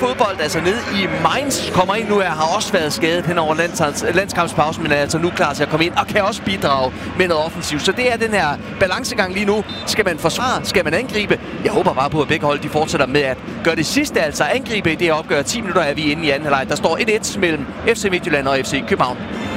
fodbold, altså nede i Mainz, kommer ind nu her, har også været skadet hen over landskampspausen, men er altså nu klar til at komme ind og kan også bidrage med noget offensivt. Så det er den her balancegang lige nu. Skal man forsvare? Skal man angribe? Jeg håber bare på, at begge hold de fortsætter med at gøre det sidste, altså angribe i det opgør. 10 minutter er vi inde i anden halvleg. Der står 1-1 mellem FC Midtjylland og FC København.